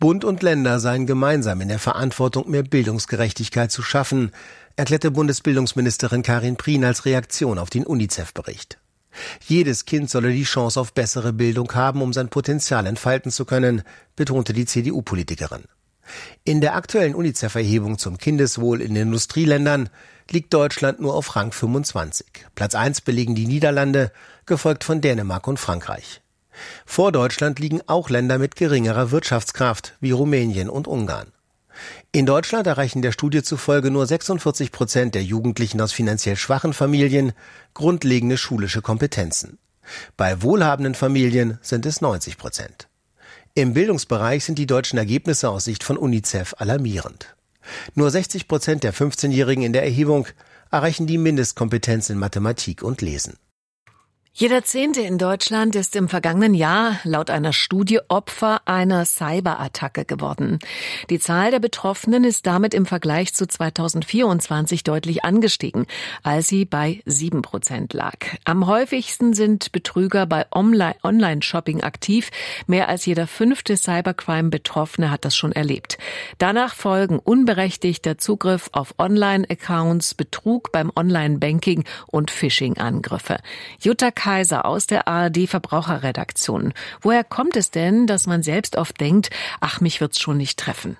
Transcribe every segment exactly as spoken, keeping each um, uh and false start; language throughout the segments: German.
Bund und Länder seien gemeinsam in der Verantwortung, mehr Bildungsgerechtigkeit zu schaffen, erklärte Bundesbildungsministerin Karin Prien als Reaktion auf den UNICEF-Bericht. Jedes Kind solle die Chance auf bessere Bildung haben, um sein Potenzial entfalten zu können, betonte die C D U-Politikerin. In der aktuellen UNICEF-Erhebung zum Kindeswohl in den Industrieländern liegt Deutschland nur auf Rang fünfundzwanzig. Platz eins belegen die Niederlande, gefolgt von Dänemark und Frankreich. Vor Deutschland liegen auch Länder mit geringerer Wirtschaftskraft, wie Rumänien und Ungarn. In Deutschland erreichen der Studie zufolge nur sechsundvierzig Prozent der Jugendlichen aus finanziell schwachen Familien grundlegende schulische Kompetenzen. Bei wohlhabenden Familien sind es neunzig Prozent. Im Bildungsbereich sind die deutschen Ergebnisse aus Sicht von UNICEF alarmierend. Nur sechzig Prozent der fünfzehnjährigen in der Erhebung erreichen die Mindestkompetenz in Mathematik und Lesen. Jeder Zehnte in Deutschland ist im vergangenen Jahr laut einer Studie Opfer einer Cyberattacke geworden. Die Zahl der Betroffenen ist damit im Vergleich zu zweitausendvierundzwanzig deutlich angestiegen, als sie bei sieben Prozent lag. Am häufigsten sind Betrüger bei Online-Shopping aktiv. Mehr als jeder fünfte Cybercrime-Betroffene hat das schon erlebt. Danach folgen unberechtigter Zugriff auf Online-Accounts, Betrug beim Online-Banking und Phishing-Angriffe. Jutta Kaiser aus der A R D-Verbraucherredaktion. Woher kommt es denn, dass man selbst oft denkt, ach, mich wird's schon nicht treffen?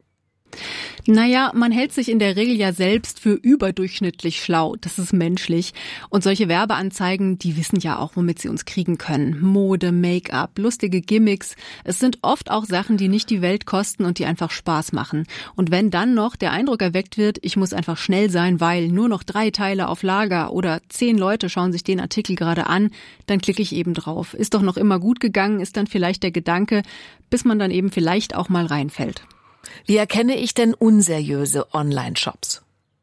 Naja, man hält sich in der Regel ja selbst für überdurchschnittlich schlau. Das ist menschlich. Und solche Werbeanzeigen, die wissen ja auch, womit sie uns kriegen können. Mode, Make-up, lustige Gimmicks. Es sind oft auch Sachen, die nicht die Welt kosten und die einfach Spaß machen. Und wenn dann noch der Eindruck erweckt wird, ich muss einfach schnell sein, weil nur noch drei Teile auf Lager oder zehn Leute schauen sich den Artikel gerade an, dann klicke ich eben drauf. Ist doch noch immer gut gegangen, ist dann vielleicht der Gedanke, bis man dann eben vielleicht auch mal reinfällt. Wie erkenne ich denn unseriöse Online-Shops?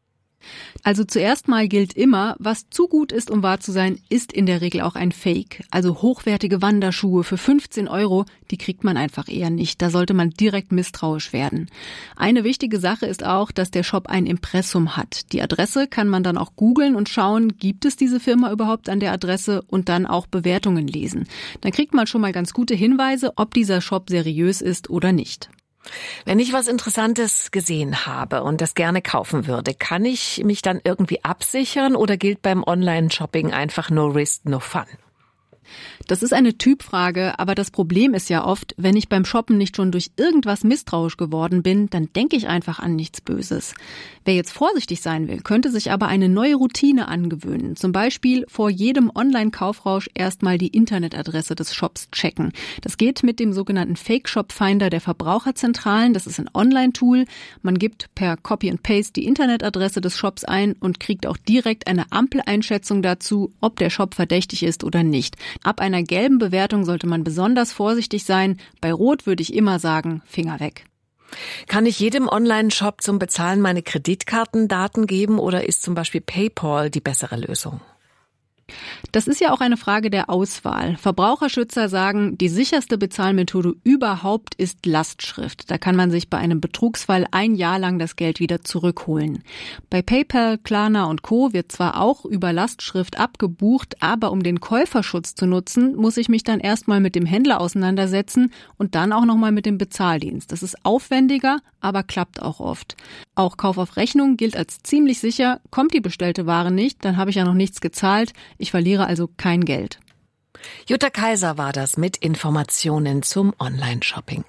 Also zuerst mal gilt immer, was zu gut ist, um wahr zu sein, ist in der Regel auch ein Fake. Also hochwertige Wanderschuhe für fünfzehn Euro, die kriegt man einfach eher nicht. Da sollte man direkt misstrauisch werden. Eine wichtige Sache ist auch, dass der Shop ein Impressum hat. Die Adresse kann man dann auch googeln und schauen, gibt es diese Firma überhaupt an der Adresse und dann auch Bewertungen lesen. Dann kriegt man schon mal ganz gute Hinweise, ob dieser Shop seriös ist oder nicht. Wenn ich was Interessantes gesehen habe und das gerne kaufen würde, kann ich mich dann irgendwie absichern oder gilt beim Online-Shopping einfach no risk, no fun? Das ist eine Typfrage, aber das Problem ist ja oft, wenn ich beim Shoppen nicht schon durch irgendwas misstrauisch geworden bin, dann denke ich einfach an nichts Böses. Wer jetzt vorsichtig sein will, könnte sich aber eine neue Routine angewöhnen. Zum Beispiel vor jedem Online-Kaufrausch erstmal die Internetadresse des Shops checken. Das geht mit dem sogenannten Fake-Shop-Finder der Verbraucherzentralen. Das ist ein Online-Tool. Man gibt per Copy and Paste die Internetadresse des Shops ein und kriegt auch direkt eine Ampeleinschätzung dazu, ob der Shop verdächtig ist oder nicht. Ab einer gelben Bewertung sollte man besonders vorsichtig sein. Bei Rot würde ich immer sagen, Finger weg. Kann ich jedem Online-Shop zum Bezahlen meine Kreditkartendaten geben oder ist zum Beispiel PayPal die bessere Lösung? Das ist ja auch eine Frage der Auswahl. Verbraucherschützer sagen, die sicherste Bezahlmethode überhaupt ist Lastschrift. Da kann man sich bei einem Betrugsfall ein Jahr lang das Geld wieder zurückholen. Bei PayPal, Klarna und Co. wird zwar auch über Lastschrift abgebucht, aber um den Käuferschutz zu nutzen, muss ich mich dann erstmal mit dem Händler auseinandersetzen und dann auch nochmal mit dem Bezahldienst. Das ist aufwendiger, aber klappt auch oft. Auch Kauf auf Rechnung gilt als ziemlich sicher. Kommt die bestellte Ware nicht, dann habe ich ja noch nichts gezahlt. Ich verliere also kein Geld. Jutta Kaiser war das mit Informationen zum Online-Shopping.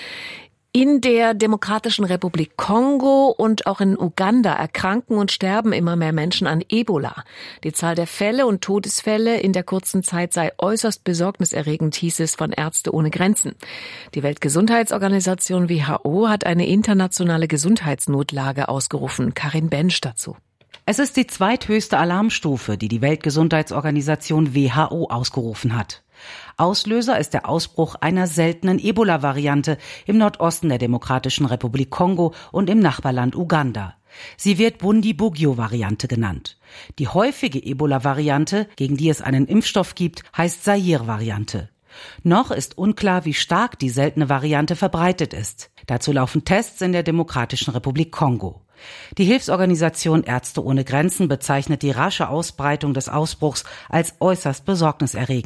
In der Demokratischen Republik Kongo und auch in Uganda erkranken und sterben immer mehr Menschen an Ebola. Die Zahl der Fälle und Todesfälle in der kurzen Zeit sei äußerst besorgniserregend, hieß es von Ärzte ohne Grenzen. Die Weltgesundheitsorganisation W H O hat eine internationale Gesundheitsnotlage ausgerufen. Karin Bensch dazu. Es ist die zweithöchste Alarmstufe, die die Weltgesundheitsorganisation W H O ausgerufen hat. Auslöser ist der Ausbruch einer seltenen Ebola-Variante im Nordosten der Demokratischen Republik Kongo und im Nachbarland Uganda. Sie wird Bundibugyo-Variante genannt. Die häufige Ebola-Variante, gegen die es einen Impfstoff gibt, heißt Zaire-Variante. Noch ist unklar, wie stark die seltene Variante verbreitet ist. Dazu laufen Tests in der Demokratischen Republik Kongo. Die Hilfsorganisation Ärzte ohne Grenzen bezeichnet die rasche Ausbreitung des Ausbruchs als äußerst besorgniserregend.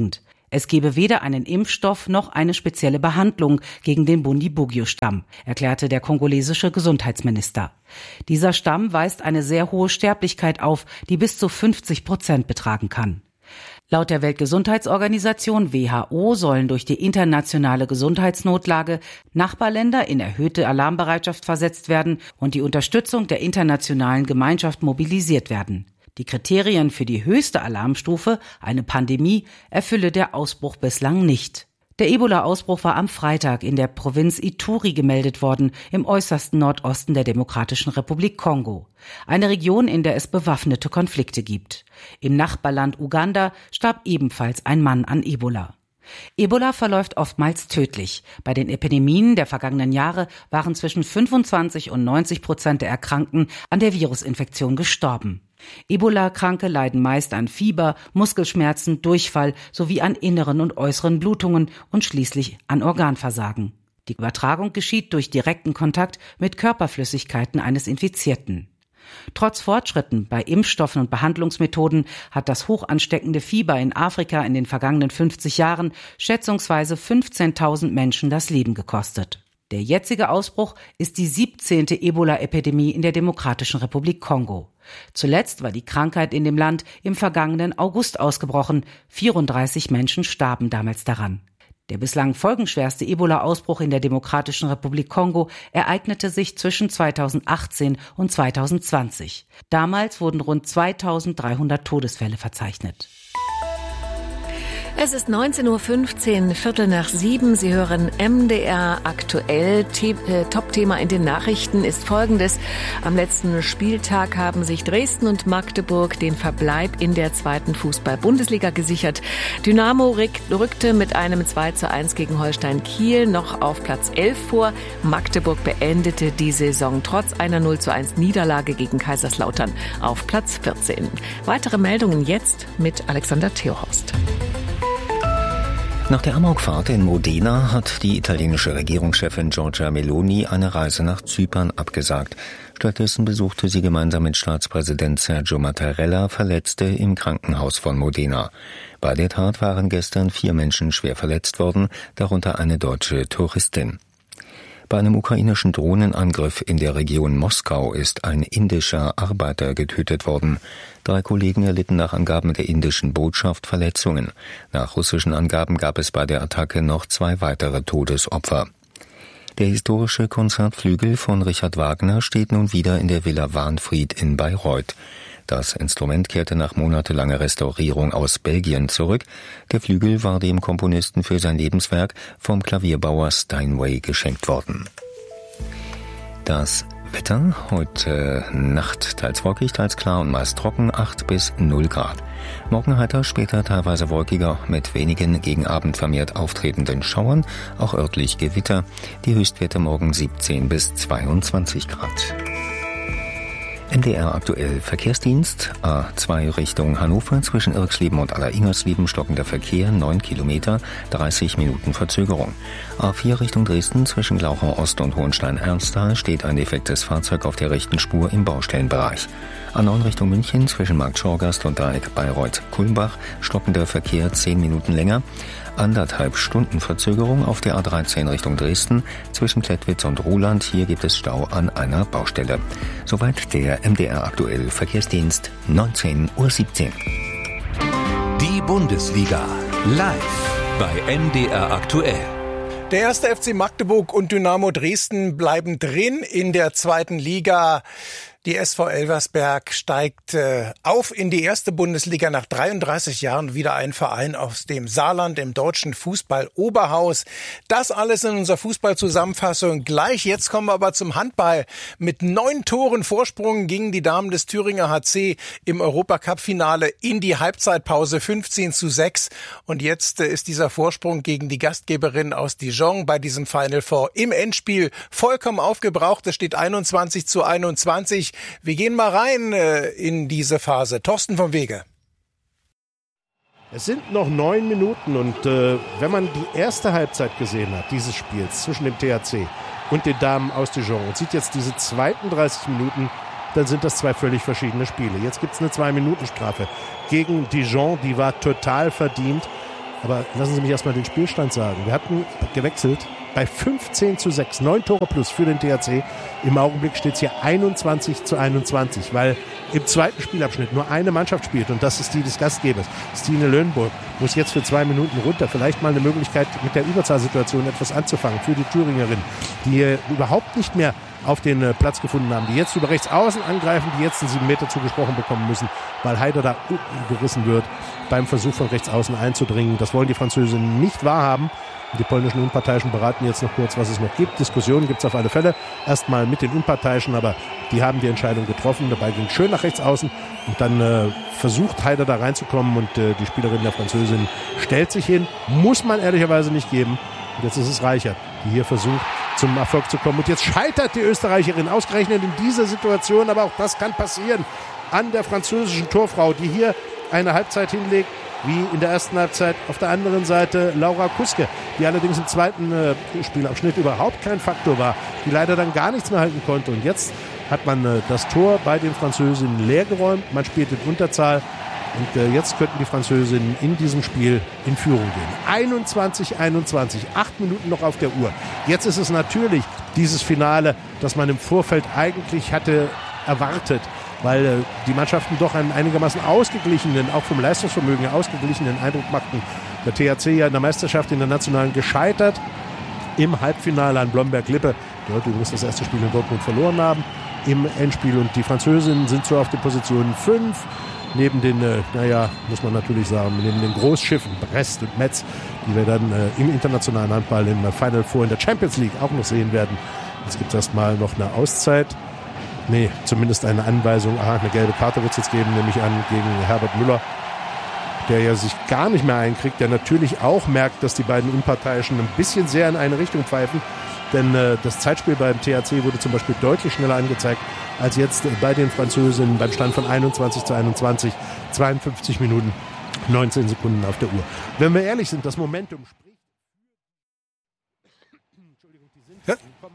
Es gebe weder einen Impfstoff noch eine spezielle Behandlung gegen den Bundibugyo-Stamm, erklärte der kongolesische Gesundheitsminister. Dieser Stamm weist eine sehr hohe Sterblichkeit auf, die bis zu fünfzig Prozent betragen kann. Laut der Weltgesundheitsorganisation W H O sollen durch die internationale Gesundheitsnotlage Nachbarländer in erhöhte Alarmbereitschaft versetzt werden und die Unterstützung der internationalen Gemeinschaft mobilisiert werden. Die Kriterien für die höchste Alarmstufe, eine Pandemie, erfülle der Ausbruch bislang nicht. Der Ebola-Ausbruch war am Freitag in der Provinz Ituri gemeldet worden, im äußersten Nordosten der Demokratischen Republik Kongo. Eine Region, in der es bewaffnete Konflikte gibt. Im Nachbarland Uganda starb ebenfalls ein Mann an Ebola. Ebola verläuft oftmals tödlich. Bei den Epidemien der vergangenen Jahre waren zwischen fünfundzwanzig und neunzig Prozent der Erkrankten an der Virusinfektion gestorben. Ebola-Kranke leiden meist an Fieber, Muskelschmerzen, Durchfall sowie an inneren und äußeren Blutungen und schließlich an Organversagen. Die Übertragung geschieht durch direkten Kontakt mit Körperflüssigkeiten eines Infizierten. Trotz Fortschritten bei Impfstoffen und Behandlungsmethoden hat das hochansteckende Fieber in Afrika in den vergangenen fünfzig Jahren schätzungsweise fünfzehntausend Menschen das Leben gekostet. Der jetzige Ausbruch ist die siebzehnte Ebola-Epidemie in der Demokratischen Republik Kongo. Zuletzt war die Krankheit in dem Land im vergangenen August ausgebrochen. vierunddreißig Menschen starben damals daran. Der bislang folgenschwerste Ebola-Ausbruch in der Demokratischen Republik Kongo ereignete sich zwischen zweitausendachtzehn und zweitausendzwanzig. Damals wurden rund zweitausenddreihundert Todesfälle verzeichnet. Es ist neunzehn Uhr fünfzehn, Viertel nach sieben. Sie hören M D R aktuell. The- äh, Top-Thema in den Nachrichten ist folgendes. Am letzten Spieltag haben sich Dresden und Magdeburg den Verbleib in der zweiten Fußball-Bundesliga gesichert. Dynamo rück- rückte mit einem zwei zu eins gegen Holstein Kiel noch auf Platz elf vor. Magdeburg beendete die Saison trotz einer null zu eins Niederlage gegen Kaiserslautern auf Platz vierzehn. Weitere Meldungen jetzt mit Alexander Theohorst. Nach der Amokfahrt in Modena hat die italienische Regierungschefin Giorgia Meloni eine Reise nach Zypern abgesagt. Stattdessen besuchte sie gemeinsam mit Staatspräsident Sergio Mattarella Verletzte im Krankenhaus von Modena. Bei der Tat waren gestern vier Menschen schwer verletzt worden, darunter eine deutsche Touristin. Bei einem ukrainischen Drohnenangriff in der Region Moskau ist ein indischer Arbeiter getötet worden. Drei Kollegen erlitten nach Angaben der indischen Botschaft Verletzungen. Nach russischen Angaben gab es bei der Attacke noch zwei weitere Todesopfer. Der historische Konzertflügel von Richard Wagner steht nun wieder in der Villa Wahnfried in Bayreuth. Das Instrument kehrte nach monatelanger Restaurierung aus Belgien zurück. Der Flügel war dem Komponisten für sein Lebenswerk vom Klavierbauer Steinway geschenkt worden. Das Wetter heute Nacht teils wolkig, teils klar und meist trocken, acht bis null Grad. Morgen heiter, später teilweise wolkiger, mit wenigen gegen Abend vermehrt auftretenden Schauern, auch örtlich Gewitter. Die Höchstwerte morgen siebzehn bis zweiundzwanzig Grad. M D R aktuell Verkehrsdienst, A zwei Richtung Hannover, zwischen Irxleben und Aller-Ingerslieben stockender Verkehr, neun Kilometer, dreißig Minuten Verzögerung. A vier Richtung Dresden, zwischen Glauchau Ost und Hohenstein-Ernsthal steht ein defektes Fahrzeug auf der rechten Spur im Baustellenbereich. A neun Richtung München, zwischen Markt Schorgast und Dreieck Bayreuth-Kulmbach, stockender Verkehr zehn Minuten länger. Anderthalb Stunden Verzögerung auf der A dreizehn Richtung Dresden, zwischen Klettwitz und Ruhland. Hier gibt es Stau an einer Baustelle. Soweit der M D R aktuell Verkehrsdienst, neunzehn Uhr siebzehn. Die Bundesliga live bei M D R aktuell. Der erste F C Magdeburg und Dynamo Dresden bleiben drin in der zweiten Liga. Die S V Elversberg steigt äh, auf in die erste Bundesliga nach dreiunddreißig Jahren, wieder ein Verein aus dem Saarland im deutschen Fußball-Oberhaus. Das alles in unserer Fußballzusammenfassung gleich. Jetzt kommen wir aber zum Handball. Mit neun Toren Vorsprung gingen die Damen des Thüringer H C im Europacup-Finale in die Halbzeitpause fünfzehn zu sechs. Und jetzt äh, ist dieser Vorsprung gegen die Gastgeberin aus Dijon bei diesem Final Four im Endspiel vollkommen aufgebraucht. Es steht einundzwanzig zu einundzwanzig. Wir gehen mal rein äh, in diese Phase. Thorsten vom Wege. Es sind noch neun Minuten und äh, wenn man die erste Halbzeit gesehen hat, dieses Spiels zwischen dem T H C und den Damen aus Dijon und sieht jetzt diese zweiten dreißig Minuten, dann sind das zwei völlig verschiedene Spiele. Jetzt gibt es eine zwei Minuten Strafe gegen Dijon, die war total verdient. Aber lassen Sie mich erstmal den Spielstand sagen. Wir hatten gewechselt bei fünfzehn zu sechs, neun Tore plus für den T H C. Im Augenblick steht es hier einundzwanzig zu einundzwanzig, weil im zweiten Spielabschnitt nur eine Mannschaft spielt und das ist die des Gastgebers. Stine Löhnburg muss jetzt für zwei Minuten runter. Vielleicht mal eine Möglichkeit, mit der Überzahlsituation etwas anzufangen für die Thüringerin, die äh, überhaupt nicht mehr auf den äh, Platz gefunden haben, die jetzt über rechts außen angreifen, die jetzt einen sieben Meter zugesprochen bekommen müssen, weil Haider da unten gerissen wird beim Versuch von rechts außen einzudringen. Das wollen die Französinnen nicht wahrhaben. Die polnischen Unparteiischen beraten jetzt noch kurz, was es noch gibt. Diskussionen gibt es auf alle Fälle. Erstmal mit den Unparteiischen, aber die haben die Entscheidung getroffen. Dabei ging schön nach rechts außen und dann äh, versucht Haider da reinzukommen und äh, die Spielerin der Französin stellt sich hin. Muss man ehrlicherweise nicht geben. Und jetzt ist es Reichert, die hier versucht, zum Erfolg zu kommen. Und jetzt scheitert die Österreicherin ausgerechnet in dieser Situation, aber auch das kann passieren, an der französischen Torfrau, die hier eine Halbzeit hinlegt, wie in der ersten Halbzeit. Auf der anderen Seite Laura Kuske, die allerdings im zweiten äh, Spielabschnitt überhaupt kein Faktor war, die leider dann gar nichts mehr halten konnte. Und jetzt hat man äh, das Tor bei den Französinnen leergeräumt. Man spielt in Unterzahl. Und äh, jetzt könnten die Französinnen in diesem Spiel in Führung gehen. einundzwanzig einundzwanzig, acht Minuten noch auf der Uhr. Jetzt ist es natürlich dieses Finale, das man im Vorfeld eigentlich hatte erwartet, weil äh, die Mannschaften doch einen einigermaßen ausgeglichenen, auch vom Leistungsvermögen her ausgeglichenen Eindruck machten. Der T H C ja in der Meisterschaft in der Nationalen gescheitert, im Halbfinale an Blomberg-Lippe, dort übrigens das erste Spiel in Dortmund verloren haben, im Endspiel. Und die Französinnen sind so auf den Positionen fünf, neben den, äh, naja, muss man natürlich sagen, neben den Großschiffen Brest und Metz, die wir dann äh, im internationalen Handball im äh, Final Four in der Champions League auch noch sehen werden. Jetzt gibt es erstmal noch eine Auszeit. Nee, zumindest eine Anweisung. Aha, eine gelbe Karte wird es jetzt geben, nehme ich an, gegen Herbert Müller, der ja sich gar nicht mehr einkriegt, der natürlich auch merkt, dass die beiden Unparteiischen ein bisschen sehr in eine Richtung pfeifen. Denn äh, das Zeitspiel beim T H C wurde zum Beispiel deutlich schneller angezeigt als jetzt äh, bei den Französinnen beim Stand von einundzwanzig zu einundzwanzig, zweiundfünfzig Minuten, neunzehn Sekunden auf der Uhr. Wenn wir ehrlich sind, das Momentum spricht. Ja.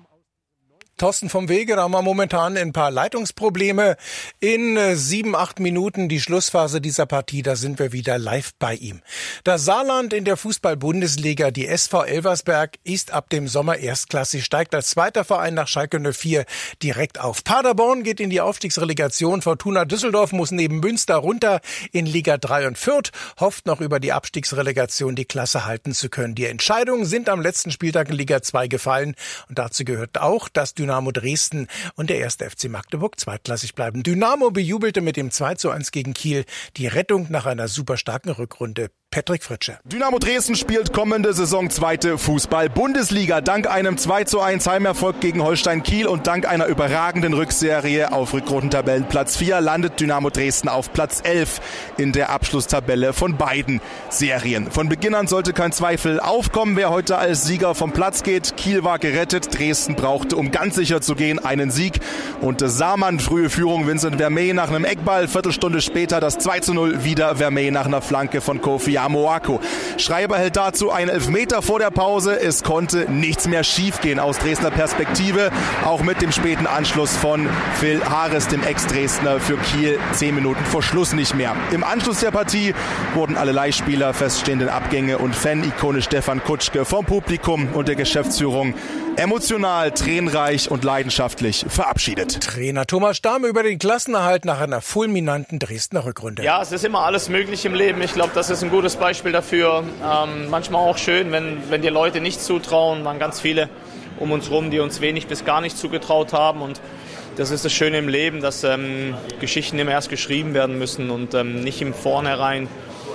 Thorsten vom Wege, da haben wir momentan ein paar Leitungsprobleme. In äh, sieben, acht Minuten die Schlussphase dieser Partie, da sind wir wieder live bei ihm. Das Saarland in der Fußball-Bundesliga, die S V Elversberg, ist ab dem Sommer erstklassig, steigt als zweiter Verein nach Schalke null vier direkt auf. Paderborn geht in die Aufstiegsrelegation, Fortuna Düsseldorf muss neben Münster runter in Liga drei und Fürth hofft noch über die Abstiegsrelegation die Klasse halten zu können. Die Entscheidungen sind am letzten Spieltag in Liga zwei gefallen und dazu gehört auch, dass Dynamo Dresden und der erste F C Magdeburg zweitklassig bleiben. Dynamo bejubelte mit dem zwei zu eins gegen Kiel die Rettung nach einer super starken Rückrunde. Patrick Fritsche. Dynamo Dresden spielt kommende Saison zweite Fußball-Bundesliga. Dank einem zwei zu eins Heimerfolg gegen Holstein Kiel und dank einer überragenden Rückserie auf Rückrundentabellenplatz vier landet Dynamo Dresden auf Platz elf in der Abschlusstabelle von beiden Serien. Von Beginn an sollte kein Zweifel aufkommen, wer heute als Sieger vom Platz geht. Kiel war gerettet, Dresden brauchte, um ganz sicher zu gehen, einen Sieg. Und Saarmann, frühe Führung, Vincent Vermey nach einem Eckball, Viertelstunde später das zwei zu null, wieder Vermey nach einer Flanke von Kofi Amoako. Schreiber hält dazu einen Elfmeter vor der Pause. Es konnte nichts mehr schiefgehen aus Dresdner Perspektive. Auch mit dem späten Anschluss von Phil Harris, dem Ex-Dresdner, für Kiel zehn Minuten vor Schluss nicht mehr. Im Anschluss der Partie wurden alle Leihspieler, feststehenden Abgänge und Fan-Ikone Stefan Kutschke vom Publikum und der Geschäftsführung emotional, tränenreich und leidenschaftlich verabschiedet. Trainer Thomas Stamm über den Klassenerhalt nach einer fulminanten Dresdner Rückrunde. Ja, es ist immer alles möglich im Leben. Ich glaube, das ist ein gutes Beispiel dafür. Ähm, manchmal auch schön, wenn, wenn dir Leute nicht zutrauen. Waren ganz viele um uns rum, die uns wenig bis gar nicht zugetraut haben. Und das ist das Schöne im Leben, dass ähm, Geschichten immer erst geschrieben werden müssen und ähm, nicht im Vornherein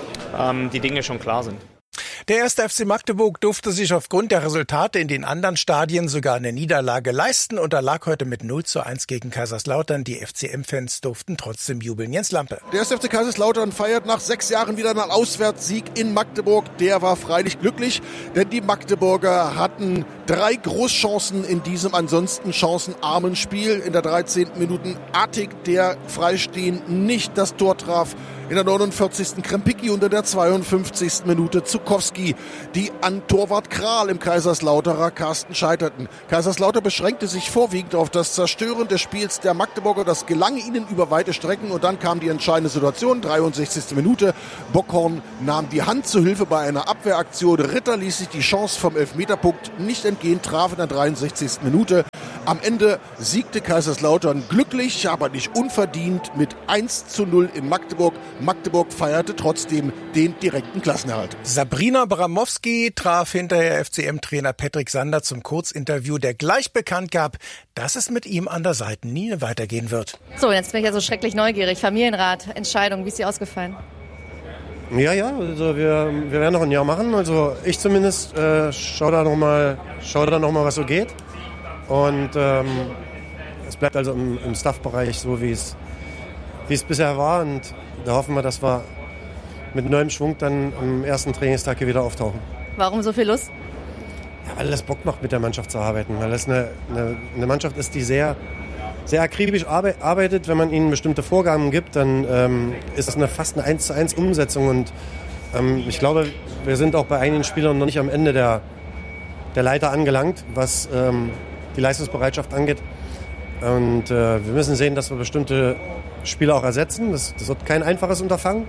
ähm, die Dinge schon klar sind. Der erste F C Magdeburg durfte sich aufgrund der Resultate in den anderen Stadien sogar eine Niederlage leisten und erlag heute mit null zu eins gegen Kaiserslautern. Die F C M-Fans durften trotzdem jubeln. Jens Lampe. Der erste F C Kaiserslautern feiert nach sechs Jahren wieder einen Auswärtssieg in Magdeburg. Der war freilich glücklich, denn die Magdeburger hatten drei Großchancen in diesem ansonsten chancenarmen Spiel. In der dreizehnten Minute Artig, der freistehend nicht das Tor traf. in der neunundvierzigsten Krempicki und in der zweiundfünfzigsten Minute Zukowski, die an Torwart Kral im Kaiserslauterer Karsten scheiterten. Kaiserslautern beschränkte sich vorwiegend auf das Zerstören des Spiels der Magdeburger. Das gelang ihnen über weite Strecken und dann kam die entscheidende Situation, dreiundsechzigste Minute. Bockhorn nahm die Hand zu Hilfe bei einer Abwehraktion. Ritter ließ sich die Chance vom Elfmeterpunkt nicht entgehen, traf in der dreiundsechzigsten Minute. Am Ende siegte Kaiserslautern glücklich, aber nicht unverdient mit eins zu null in Magdeburg. Magdeburg feierte trotzdem den direkten Klassenerhalt. Sabrina Bramowski traf hinterher F C M-Trainer Patrick Sander zum Kurzinterview, der gleich bekannt gab, dass es mit ihm an der Seitenlinie weitergehen wird. So, jetzt bin ich ja so schrecklich neugierig. Familienrat, Entscheidung, wie ist sie ausgefallen? Ja, ja, also wir, wir werden noch ein Jahr machen. Also ich zumindest äh, schaue da nochmal, schau da noch mal, was so geht. Und ähm, es bleibt also im, im Staff-Bereich so, wie es, wie es bisher war. Und da hoffen wir, dass wir mit neuem Schwung dann am ersten Trainingstag hier wieder auftauchen. Warum so viel Lust? Ja, weil das Bock macht, mit der Mannschaft zu arbeiten. Weil das eine, eine, eine Mannschaft ist, die sehr, sehr akribisch arbeitet. Wenn man ihnen bestimmte Vorgaben gibt, dann ähm, ist das eine, fast eine eins zu eins Umsetzung. Und ähm, ich glaube, wir sind auch bei einigen Spielern noch nicht am Ende der, der Leiter angelangt, was ähm, die Leistungsbereitschaft angeht. Und äh, wir müssen sehen, dass wir bestimmte Spiele auch ersetzen. Das, das wird kein einfaches Unterfangen.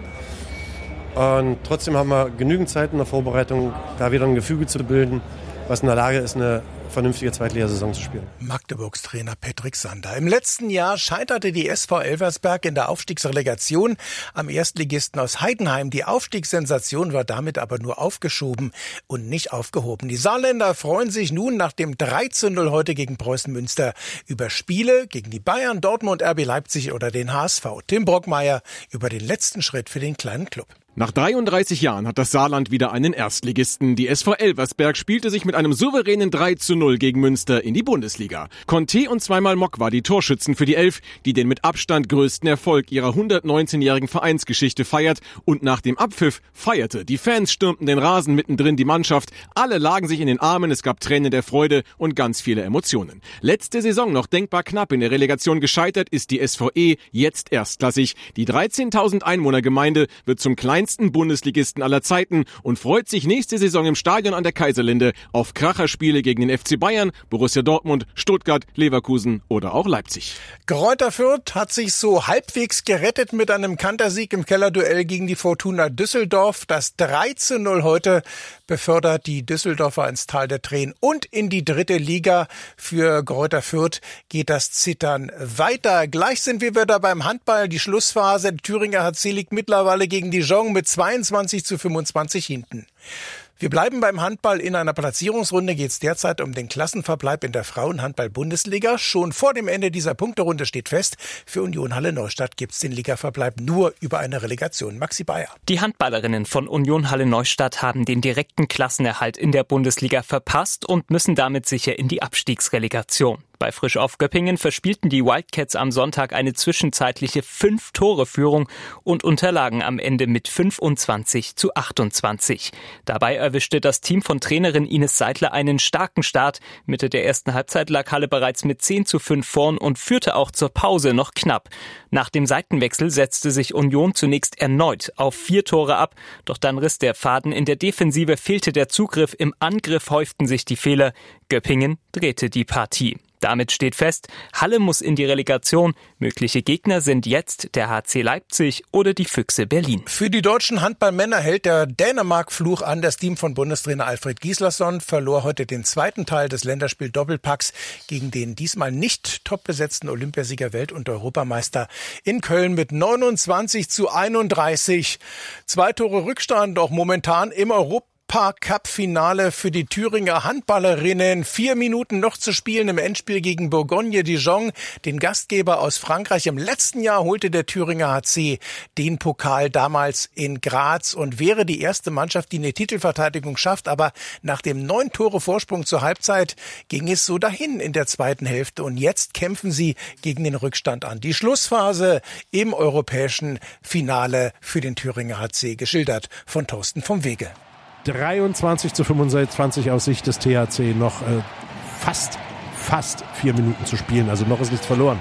Und trotzdem haben wir genügend Zeit in der Vorbereitung, da wieder ein Gefüge zu bilden, was in der Lage ist, eine vernünftige Zweitligasaison zu spielen. Magdeburgs Trainer Patrick Sander. Im letzten Jahr scheiterte die S V Elversberg in der Aufstiegsrelegation am Erstligisten aus Heidenheim. Die Aufstiegssensation war damit aber nur aufgeschoben und nicht aufgehoben. Die Saarländer freuen sich nun nach dem drei zu null heute gegen Preußen Münster über Spiele gegen die Bayern, Dortmund, R B Leipzig oder den H S V. Tim Brockmeier über den letzten Schritt für den kleinen Club. Nach dreiunddreißig Jahren hat das Saarland wieder einen Erstligisten. Die S V Elversberg spielte sich mit einem souveränen drei zu null gegen Münster in die Bundesliga. Conte und zweimal Mock war die Torschützen für die Elf, die den mit Abstand größten Erfolg ihrer hundertneunzehnjährigen Vereinsgeschichte feiert. Und nach dem Abpfiff feierte. Die Fans stürmten den Rasen, mittendrin die Mannschaft. Alle lagen sich in den Armen, es gab Tränen der Freude und ganz viele Emotionen. Letzte Saison noch denkbar knapp in der Relegation gescheitert, ist die S V E jetzt erstklassig. Die dreizehntausend Einwohnergemeinde wird zum kleinsten Bundesligisten aller Zeiten und freut sich nächste Saison im Stadion an der Kaiserlinde auf Kracherspiele gegen den F C Bayern, Borussia Dortmund, Stuttgart, Leverkusen oder auch Leipzig. Greuther Fürth hat sich so halbwegs gerettet mit einem Kantersieg im Kellerduell gegen die Fortuna Düsseldorf. Das drei zu null heute befördert die Düsseldorfer ins Tal der Tränen und in die dritte Liga. Für Greuther Fürth geht das Zittern weiter. Gleich sind wir wieder beim Handball. Die Schlussphase. Der Thüringer H C liegt mittlerweile gegen Dijon mit zweiundzwanzig zu fünfundzwanzig hinten. Wir bleiben beim Handball. In einer Platzierungsrunde geht es derzeit um den Klassenverbleib in der Frauenhandball-Bundesliga. Schon vor dem Ende dieser Punkterunde steht fest, für Union Halle Neustadt gibt es den Ligaverbleib nur über eine Relegation. Maxi Bayer. Die Handballerinnen von Union Halle Neustadt haben den direkten Klassenerhalt in der Bundesliga verpasst und müssen damit sicher in die Abstiegsrelegation. Bei Frisch auf Göppingen verspielten die Wildcats am Sonntag eine zwischenzeitliche fünf-Tore-Führung und unterlagen am Ende mit fünfundzwanzig zu achtundzwanzig. Dabei erwischte das Team von Trainerin Ines Seidler einen starken Start. Mitte der ersten Halbzeit lag Halle bereits mit zehn zu fünf vorn und führte auch zur Pause noch knapp. Nach dem Seitenwechsel setzte sich Union zunächst erneut auf vier Tore ab, doch dann riss der Faden. In der Defensive fehlte der Zugriff, im Angriff häuften sich die Fehler. Göppingen drehte die Partie. Damit steht fest, Halle muss in die Relegation. Mögliche Gegner sind jetzt der H C Leipzig oder die Füchse Berlin. Für die deutschen Handballmänner hält der Dänemark-Fluch an. Das Team von Bundestrainer Alfred Gislason verlor heute den zweiten Teil des Länderspiel-Doppelpacks gegen den diesmal nicht top besetzten Olympiasieger, Welt- und Europameister in Köln mit neunundzwanzig zu einunddreißig. Zwei Tore Rückstand, auch momentan im Europa. Cup-Finale für die Thüringer Handballerinnen. Vier Minuten noch zu spielen im Endspiel gegen Bourgogne Dijon, den Gastgeber aus Frankreich. Im letzten Jahr holte der Thüringer H C den Pokal damals in Graz und wäre die erste Mannschaft, die eine Titelverteidigung schafft. Aber nach dem neun Tore Vorsprung zur Halbzeit ging es so dahin in der zweiten Hälfte. Und jetzt kämpfen sie gegen den Rückstand an. Die Schlussphase im europäischen Finale für den Thüringer H C, geschildert von Thorsten vom Wege. dreiundzwanzig zu fünfundzwanzig aus Sicht des T H C, noch äh, fast, fast vier Minuten zu spielen, also noch ist nichts verloren.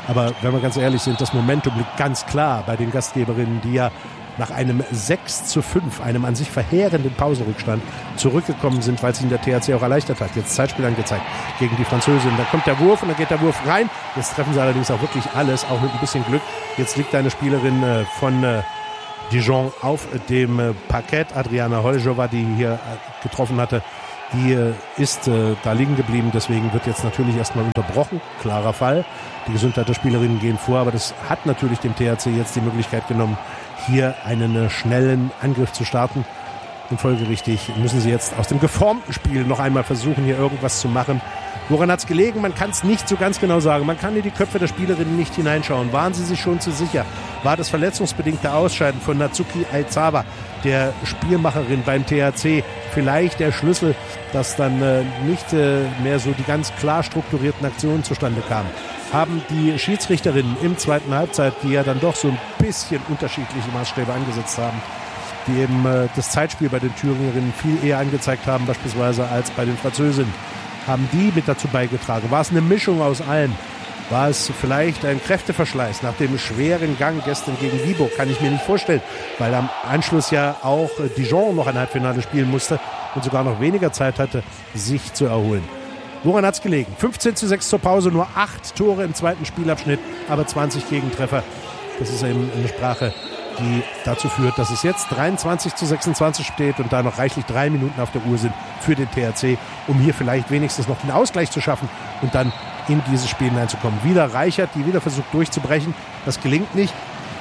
Aber wenn wir ganz ehrlich sind, das Momentum liegt ganz klar bei den Gastgeberinnen, die ja nach einem sechs zu fünf, einem an sich verheerenden Pausenrückstand, zurückgekommen sind, weil es ihnen der T H C auch erleichtert hat. Jetzt Zeitspiel angezeigt gegen die Französin. Da kommt der Wurf und dann geht der Wurf rein. Jetzt treffen sie allerdings auch wirklich alles, auch mit ein bisschen Glück. Jetzt liegt eine Spielerin äh, von äh, Dijon auf dem äh, Parkett. Adriana Holjova, die hier äh, getroffen hatte, die äh, ist äh, da liegen geblieben. Deswegen wird jetzt natürlich erstmal unterbrochen. Klarer Fall. Die Gesundheit der Spielerinnen gehen vor, aber das hat natürlich dem T H C jetzt die Möglichkeit genommen, hier einen äh, schnellen Angriff zu starten. Und folgerichtig müssen sie jetzt aus dem geformten Spiel noch einmal versuchen, hier irgendwas zu machen. Woran hat es gelegen? Man kann es nicht so ganz genau sagen. Man kann in die Köpfe der Spielerinnen nicht hineinschauen. Waren sie sich schon zu sicher? War das verletzungsbedingte Ausscheiden von Natsuki Aizawa, der Spielmacherin beim T H C, vielleicht der Schlüssel, dass dann äh, nicht äh, mehr so die ganz klar strukturierten Aktionen zustande kamen? Haben die Schiedsrichterinnen im zweiten Halbzeit, die ja dann doch so ein bisschen unterschiedliche Maßstäbe angesetzt haben, die eben äh, das Zeitspiel bei den Thüringerinnen viel eher angezeigt haben, beispielsweise als bei den Französinnen, haben die mit dazu beigetragen? War es eine Mischung aus allem? War es vielleicht ein Kräfteverschleiß nach dem schweren Gang gestern gegen Viborg? Kann ich mir nicht vorstellen, weil am Anschluss ja auch Dijon noch ein Halbfinale spielen musste und sogar noch weniger Zeit hatte, sich zu erholen. Woran hat es gelegen? fünfzehn zu sechs zur Pause, nur acht Tore im zweiten Spielabschnitt, aber zwanzig Gegentreffer. Das ist eben eine Sprache, die dazu führt, dass es jetzt dreiundzwanzig zu sechsundzwanzig steht und da noch reichlich drei Minuten auf der Uhr sind für den T H C, um hier vielleicht wenigstens noch den Ausgleich zu schaffen und dann in dieses Spiel hineinzukommen. Wieder Reichert, die wieder versucht durchzubrechen. Das gelingt nicht.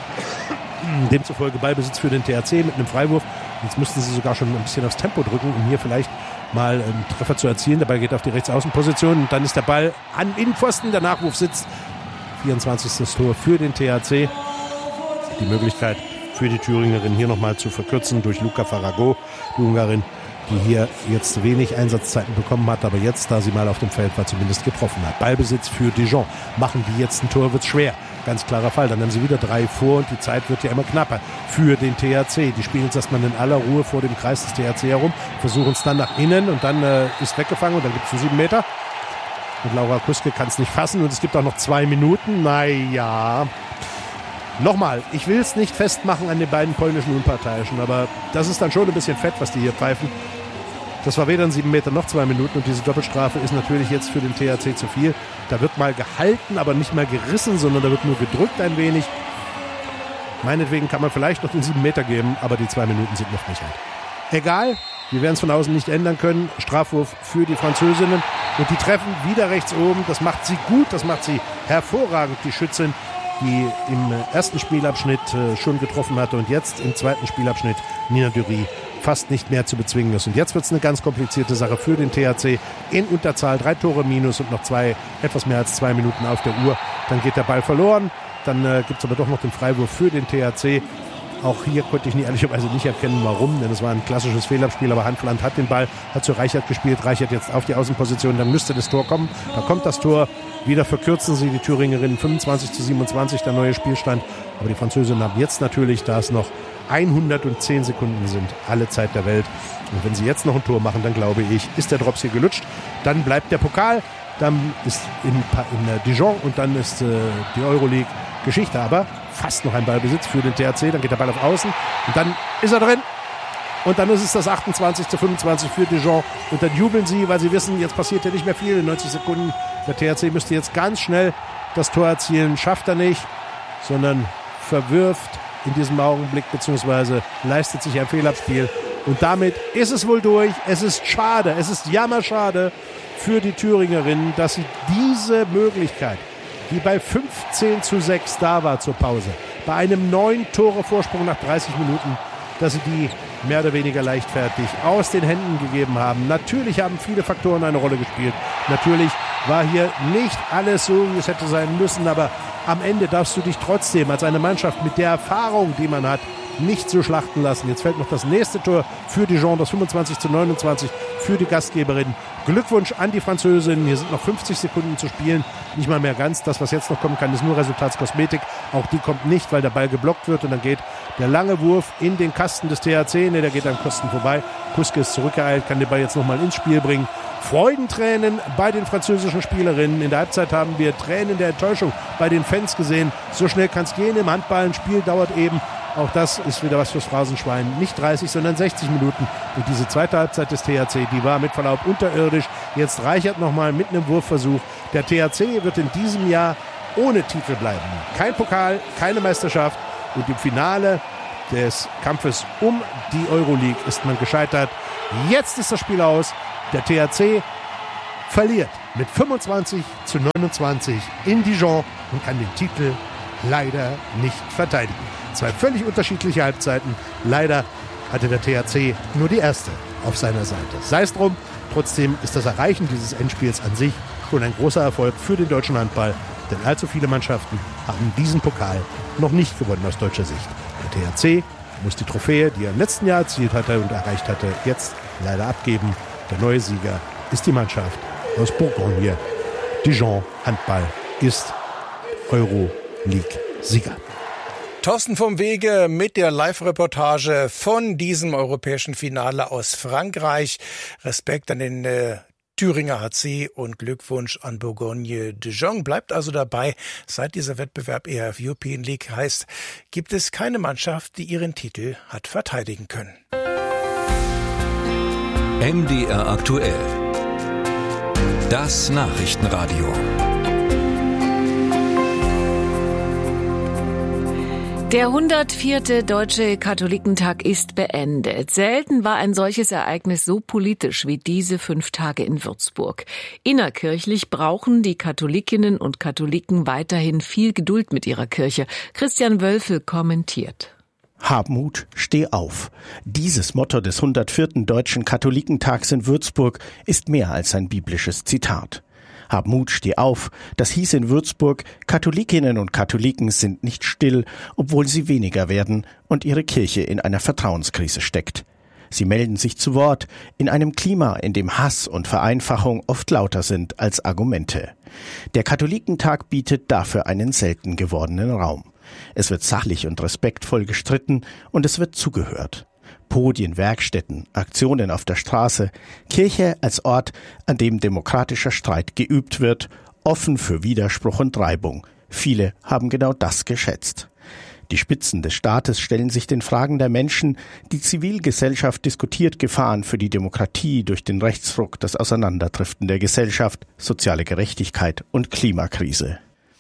Demzufolge Ballbesitz für den T H C mit einem Freiwurf. Jetzt müssten sie sogar schon ein bisschen aufs Tempo drücken, um hier vielleicht mal einen Treffer zu erzielen. Der Ball geht auf die Rechtsaußenposition und dann ist der Ball an Innenpfosten. Der Nachwurf sitzt. vierundzwanzigstes Tor für den T H C. Die Möglichkeit für die Thüringerin hier nochmal zu verkürzen durch Luca Farago, die Ungarin, die hier jetzt wenig Einsatzzeiten bekommen hat, aber jetzt, da sie mal auf dem Feld war, zumindest getroffen hat. Ballbesitz für Dijon. Machen die jetzt ein Tor, wird's schwer. Ganz klarer Fall. Dann haben sie wieder drei vor und die Zeit wird ja immer knapper für den T H C. Die spielen jetzt erstmal in aller Ruhe vor dem Kreis des T H C herum, versuchen es dann nach innen und dann äh, ist weggefangen und dann gibt es einen sieben Meter. Und Laura Kuske kann es nicht fassen und es gibt auch noch zwei Minuten. Naja. Nochmal, ich will es nicht festmachen an den beiden polnischen Unparteiischen, aber das ist dann schon ein bisschen fett, was die hier pfeifen. Das war weder ein sieben Meter noch zwei Minuten und diese Doppelstrafe ist natürlich jetzt für den T H C zu viel. Da wird mal gehalten, aber nicht mal gerissen, sondern da wird nur gedrückt ein wenig. Meinetwegen kann man vielleicht noch den sieben Meter geben, aber die zwei Minuten sind eine Frechheit. Egal, wir werden es von außen nicht ändern können. Strafwurf für die Französinnen und die treffen wieder rechts oben. Das macht sie gut, das macht sie hervorragend, die Schützin, die im ersten Spielabschnitt schon getroffen hatte und jetzt im zweiten Spielabschnitt Nina Dury fast nicht mehr zu bezwingen ist. Und jetzt wird es eine ganz komplizierte Sache für den T H C in Unterzahl. Drei Tore minus und noch zwei, etwas mehr als zwei Minuten auf der Uhr. Dann geht der Ball verloren. Dann äh, gibt es aber doch noch den Freiwurf für den T H C. Auch hier konnte ich nie, ehrlicherweise nicht erkennen, warum, denn es war ein klassisches Fehlabspiel, aber Hanfland hat den Ball, hat zu Reichert gespielt, Reichert jetzt auf die Außenposition, dann müsste das Tor kommen, da kommt das Tor, wieder verkürzen sie die Thüringerinnen, fünfundzwanzig zu siebenundzwanzig, der neue Spielstand, aber die Französinnen haben jetzt natürlich, da es noch hundertzehn Sekunden sind, alle Zeit der Welt, und wenn sie jetzt noch ein Tor machen, dann glaube ich, ist der Drops hier gelutscht, dann bleibt der Pokal, dann ist in, in Dijon und dann ist äh, die Euroleague Geschichte, aber fast noch ein Ballbesitz für den T H C, dann geht der Ball auf Außen und dann ist er drin und dann ist es das achtundzwanzig zu fünfundzwanzig für Dijon und dann jubeln sie, weil sie wissen, jetzt passiert ja nicht mehr viel in neunzig Sekunden, der T H C müsste jetzt ganz schnell das Tor erzielen, schafft er nicht, sondern verwirft in diesem Augenblick beziehungsweise leistet sich ein Fehlabspiel und damit ist es wohl durch, es ist schade, es ist jammerschade für die Thüringerinnen, dass sie diese Möglichkeit, die bei fünfzehn zu sechs da war zur Pause, bei einem neun Tore Vorsprung nach dreißig Minuten, dass sie die mehr oder weniger leichtfertig aus den Händen gegeben haben. Natürlich haben viele Faktoren eine Rolle gespielt. Natürlich war hier nicht alles so, wie es hätte sein müssen, aber am Ende darfst du dich trotzdem als eine Mannschaft mit der Erfahrung, die man hat, nicht so schlachten lassen. Jetzt fällt noch das nächste Tor für Dijon, das fünfundzwanzig zu neunundzwanzig für die Gastgeberinnen. Glückwunsch an die Französin. Hier sind noch fünfzig Sekunden zu spielen. Nicht mal mehr ganz. Das, was jetzt noch kommen kann, ist nur Resultatskosmetik. Auch die kommt nicht, weil der Ball geblockt wird. Und dann geht der lange Wurf in den Kasten des T H C. Ne, der geht am Kosten vorbei. Kuske ist zurückgeeilt, kann den Ball jetzt nochmal ins Spiel bringen. Freudentränen bei den französischen Spielerinnen. In der Halbzeit haben wir Tränen der Enttäuschung bei den Fans gesehen. So schnell kann es gehen im Handball. Ein Spiel dauert eben, auch das ist wieder was fürs Phrasenschwein, nicht dreißig, sondern sechzig Minuten. Und diese zweite Halbzeit des T H C, die war mit Verlaub unterirdisch. Jetzt Reichert nochmal mit einem Wurfversuch. Der T H C wird in diesem Jahr ohne Titel bleiben. Kein Pokal, keine Meisterschaft. Und im Finale des Kampfes um die Euroleague ist man gescheitert. Jetzt ist das Spiel aus. Der T H C verliert mit fünfundzwanzig zu neunundzwanzig in Dijon und kann den Titel leider nicht verteidigen. Zwei völlig unterschiedliche Halbzeiten. Leider hatte der T H C nur die erste auf seiner Seite. Sei es drum, trotzdem ist das Erreichen dieses Endspiels an sich schon ein großer Erfolg für den deutschen Handball. Denn allzu viele Mannschaften haben diesen Pokal noch nicht gewonnen aus deutscher Sicht. Der T H C muss die Trophäe, die er im letzten Jahr erzielt hatte und erreicht hatte, jetzt leider abgeben. Der neue Sieger ist die Mannschaft aus Bourgogne. Dijon Handball ist Euroleague-Sieger. Thorsten vom Wege mit der Live-Reportage von diesem europäischen Finale aus Frankreich. Respekt an den äh, Thüringer H C und Glückwunsch an Bourgogne Dijon. Bleibt also dabei, seit dieser Wettbewerb E F European League heißt, gibt es keine Mannschaft, die ihren Titel hat verteidigen können. M D R aktuell. Das Nachrichtenradio. Der hundertvierte Deutsche Katholikentag ist beendet. Selten war ein solches Ereignis so politisch wie diese fünf Tage in Würzburg. Innerkirchlich brauchen die Katholikinnen und Katholiken weiterhin viel Geduld mit ihrer Kirche. Christian Wölfel kommentiert. Hab Mut, steh auf. Dieses Motto des hundertvierten Deutschen Katholikentags in Würzburg ist mehr als ein biblisches Zitat. Hab Mut, steh auf. Das hieß in Würzburg, Katholikinnen und Katholiken sind nicht still, obwohl sie weniger werden und ihre Kirche in einer Vertrauenskrise steckt. Sie melden sich zu Wort in einem Klima, in dem Hass und Vereinfachung oft lauter sind als Argumente. Der Katholikentag bietet dafür einen selten gewordenen Raum. Es wird sachlich und respektvoll gestritten und es wird zugehört. Podien, Werkstätten, Aktionen auf der Straße, Kirche als Ort, an dem demokratischer Streit geübt wird, offen für Widerspruch und Reibung. Viele haben genau das geschätzt. Die Spitzen des Staates stellen sich den Fragen der Menschen. Die Zivilgesellschaft diskutiert Gefahren für die Demokratie durch den Rechtsruck, das Auseinanderdriften der Gesellschaft, soziale Gerechtigkeit und Klimakrise.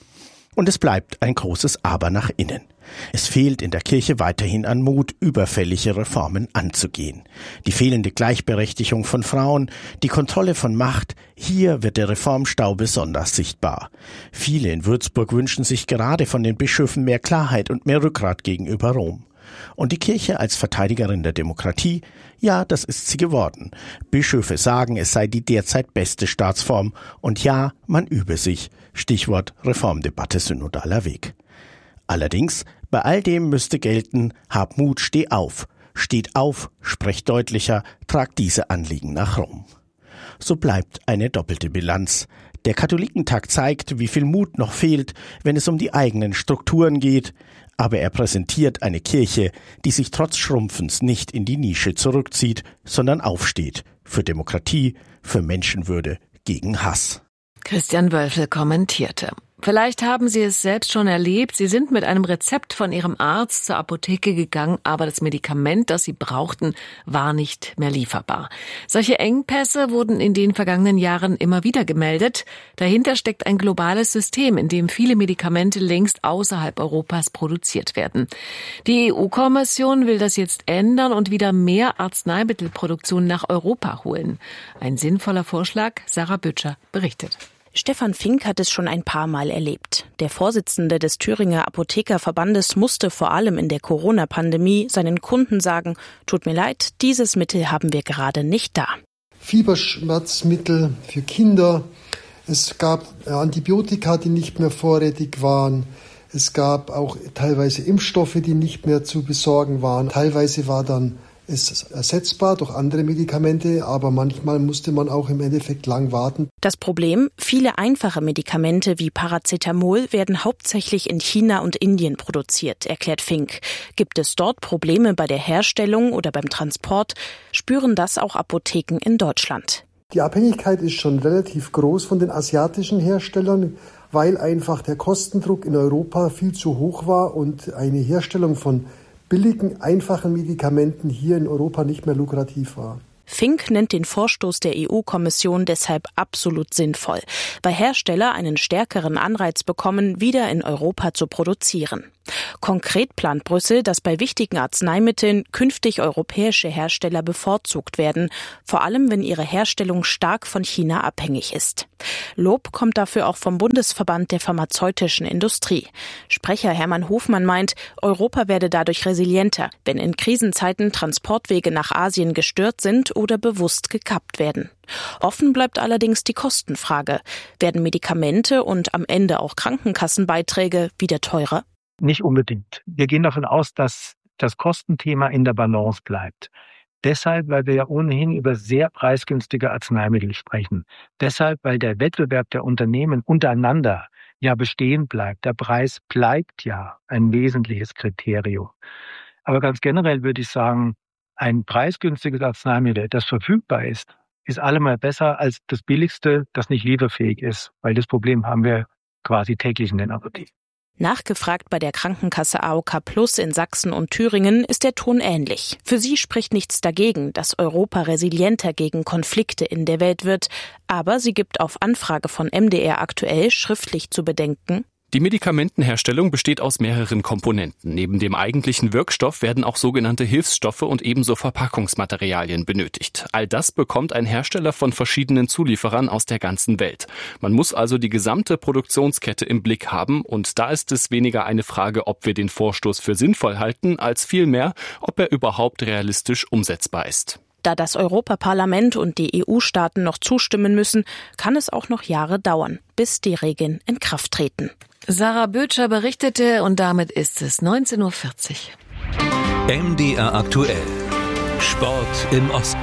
Und es bleibt ein großes Aber nach innen. Es fehlt in der Kirche weiterhin an Mut, überfällige Reformen anzugehen. Die fehlende Gleichberechtigung von Frauen, die Kontrolle von Macht, hier wird der Reformstau besonders sichtbar. Viele in Würzburg wünschen sich gerade von den Bischöfen mehr Klarheit und mehr Rückgrat gegenüber Rom. Und die Kirche als Verteidigerin der Demokratie, ja, das ist sie geworden. Bischöfe sagen, es sei die derzeit beste Staatsform und ja, man übe sich. Stichwort Reformdebatte synodaler Weg. Allerdings, bei all dem müsste gelten, hab Mut, steh auf. Steht auf, sprecht deutlicher, tragt diese Anliegen nach Rom. So bleibt eine doppelte Bilanz. Der Katholikentag zeigt, wie viel Mut noch fehlt, wenn es um die eigenen Strukturen geht, aber er präsentiert eine Kirche, die sich trotz Schrumpfens nicht in die Nische zurückzieht, sondern aufsteht für Demokratie, für Menschenwürde, gegen Hass. Christian Wölfel kommentierte. Vielleicht haben Sie es selbst schon erlebt. Sie sind mit einem Rezept von Ihrem Arzt zur Apotheke gegangen, aber das Medikament, das Sie brauchten, war nicht mehr lieferbar. Solche Engpässe wurden in den vergangenen Jahren immer wieder gemeldet. Dahinter steckt ein globales System, in dem viele Medikamente längst außerhalb Europas produziert werden. Die E U-Kommission will das jetzt ändern und wieder mehr Arzneimittelproduktion nach Europa holen. Ein sinnvoller Vorschlag, Sarah Bütscher berichtet. Stefan Fink hat es schon ein paar Mal erlebt. Der Vorsitzende des Thüringer Apothekerverbandes musste vor allem in der Corona-Pandemie seinen Kunden sagen, tut mir leid, dieses Mittel haben wir gerade nicht da. Fieberschmerzmittel für Kinder, es gab Antibiotika, die nicht mehr vorrätig waren, es gab auch teilweise Impfstoffe, die nicht mehr zu besorgen waren. Teilweise war dann ist ersetzbar durch andere Medikamente, aber manchmal musste man auch im Endeffekt lang warten. Das Problem, viele einfache Medikamente wie Paracetamol werden hauptsächlich in China und Indien produziert, erklärt Fink. Gibt es dort Probleme bei der Herstellung oder beim Transport, spüren das auch Apotheken in Deutschland. Die Abhängigkeit ist schon relativ groß von den asiatischen Herstellern, weil einfach der Kostendruck in Europa viel zu hoch war und eine Herstellung von billigen, einfachen Medikamenten hier in Europa nicht mehr lukrativ war. Fink nennt den Vorstoß der E U-Kommission deshalb absolut sinnvoll, weil Hersteller einen stärkeren Anreiz bekommen, wieder in Europa zu produzieren. Konkret plant Brüssel, dass bei wichtigen Arzneimitteln künftig europäische Hersteller bevorzugt werden, vor allem wenn ihre Herstellung stark von China abhängig ist. Lob kommt dafür auch vom Bundesverband der pharmazeutischen Industrie. Sprecher Hermann Hofmann meint, Europa werde dadurch resilienter, wenn in Krisenzeiten Transportwege nach Asien gestört sind oder bewusst gekappt werden. Offen bleibt allerdings die Kostenfrage. Werden Medikamente und am Ende auch Krankenkassenbeiträge wieder teurer? Nicht unbedingt. Wir gehen davon aus, dass das Kostenthema in der Balance bleibt. Deshalb, weil wir ja ohnehin über sehr preisgünstige Arzneimittel sprechen. Deshalb, weil der Wettbewerb der Unternehmen untereinander ja bestehen bleibt. Der Preis bleibt ja ein wesentliches Kriterium. Aber ganz generell würde ich sagen, ein preisgünstiges Arzneimittel, das verfügbar ist, ist allemal besser als das billigste, das nicht lieferfähig ist. Weil das Problem haben wir quasi täglich in den Apotheken. Nachgefragt bei der Krankenkasse A O K Plus in Sachsen und Thüringen ist der Ton ähnlich. Für sie spricht nichts dagegen, dass Europa resilienter gegen Konflikte in der Welt wird, aber sie gibt auf Anfrage von M D R aktuell schriftlich zu bedenken: Die Medikamentenherstellung besteht aus mehreren Komponenten. Neben dem eigentlichen Wirkstoff werden auch sogenannte Hilfsstoffe und ebenso Verpackungsmaterialien benötigt. All das bekommt ein Hersteller von verschiedenen Zulieferern aus der ganzen Welt. Man muss also die gesamte Produktionskette im Blick haben und da ist es weniger eine Frage, ob wir den Vorstoß für sinnvoll halten, als vielmehr, ob er überhaupt realistisch umsetzbar ist. Da das Europaparlament und die E U-Staaten noch zustimmen müssen, kann es auch noch Jahre dauern, bis die Regeln in Kraft treten. Sarah Bötscher berichtete und damit ist es neunzehn Uhr vierzig. M D R aktuell. Sport im Osten.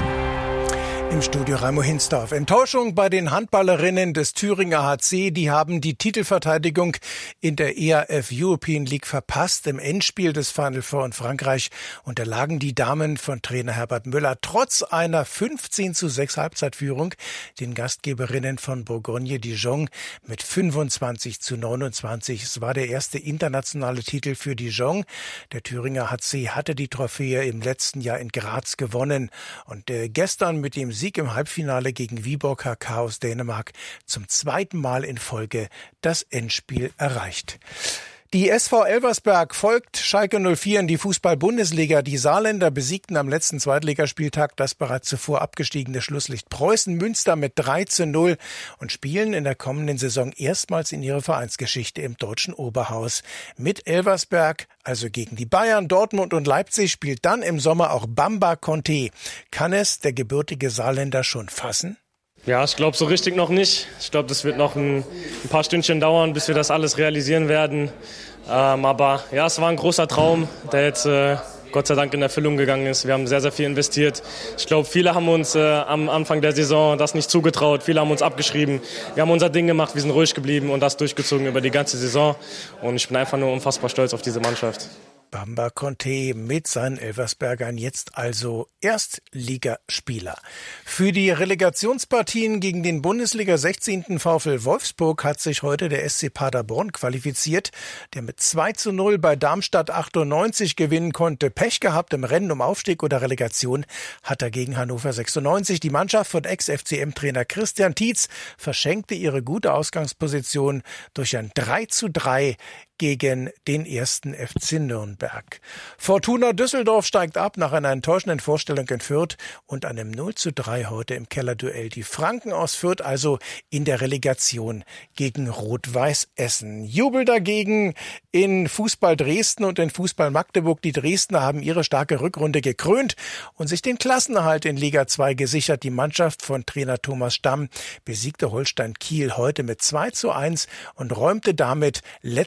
Im Studio Raimo Hinsdorf. Enttäuschung bei den Handballerinnen des Thüringer H C. Die haben die Titelverteidigung in der E A F European League verpasst. Im Endspiel des Final Four in Frankreich unterlagen die Damen von Trainer Herbert Müller trotz einer fünfzehn zu sechs Halbzeitführung den Gastgeberinnen von Bourgogne-Dijon mit fünfundzwanzig zu neunundzwanzig. Es war der erste internationale Titel für Dijon. Der Thüringer H C hatte die Trophäe im letzten Jahr in Graz gewonnen. Und äh, gestern mit dem Sieg im Halbfinale gegen Viborg H K aus Dänemark zum zweiten Mal in Folge das Endspiel erreicht. Die S V Elversberg folgt Schalke null vier in die Fußball-Bundesliga. Die Saarländer besiegten am letzten Zweitligaspieltag das bereits zuvor abgestiegene Schlusslicht Preußen Münster mit drei zu null und spielen in der kommenden Saison erstmals in ihrer Vereinsgeschichte im deutschen Oberhaus. Mit Elversberg, also gegen die Bayern, Dortmund und Leipzig, spielt dann im Sommer auch Bamba Conte. Kann es der gebürtige Saarländer schon fassen? Ja, ich glaube so richtig noch nicht. Ich glaube, das wird noch ein, ein paar Stündchen dauern, bis wir das alles realisieren werden. Ähm, aber ja, es war ein großer Traum, der jetzt äh, Gott sei Dank in Erfüllung gegangen ist. Wir haben sehr, sehr viel investiert. Ich glaube, viele haben uns äh, am Anfang der Saison das nicht zugetraut. Viele haben uns abgeschrieben. Wir haben unser Ding gemacht, wir sind ruhig geblieben und das durchgezogen über die ganze Saison. Und ich bin einfach nur unfassbar stolz auf diese Mannschaft. Bamba Conte mit seinen Elversbergern jetzt also Erstligaspieler. Für die Relegationspartien gegen den Bundesliga sechzehnten VfL Wolfsburg hat sich heute der S C Paderborn qualifiziert, der mit zwei zu null bei Darmstadt achtundneunzig gewinnen konnte. Pech gehabt im Rennen um Aufstieg oder Relegation hat er gegen Hannover sechsundneunzig. Die Mannschaft von Ex-F C M-Trainer Christian Tietz verschenkte ihre gute Ausgangsposition durch ein drei zu drei gegen den ersten F C Nürnberg. Fortuna Düsseldorf steigt ab nach einer enttäuschenden Vorstellung in Fürth und einem null zu drei heute im Kellerduell. Die Franken aus Fürth also in der Relegation gegen Rot-Weiß Essen. Jubel dagegen in Fußball Dresden und in Fußball Magdeburg. Die Dresdner haben ihre starke Rückrunde gekrönt und sich den Klassenerhalt in Liga zwei gesichert. Die Mannschaft von Trainer Thomas Stamm besiegte Holstein Kiel heute mit zwei zu eins und räumte damit letzte zwei